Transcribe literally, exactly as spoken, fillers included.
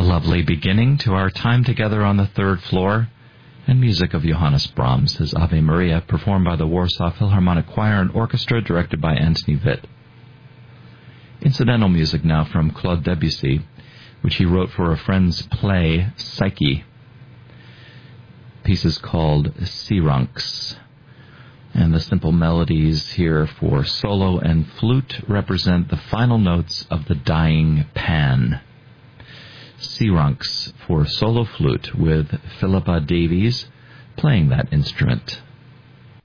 lovely beginning to our time together on the third floor, and music of Johannes Brahms, his Ave Maria, performed by the Warsaw Philharmonic Choir and Orchestra, directed by Antony Witt. Incidental music now from Claude Debussy, which he wrote for a friend's play, Psyche. Piece is called Syrinx, and the simple melodies here for solo and flute represent the final notes of the dying Pan. Syrinx for solo flute with Philippa Davies playing that instrument.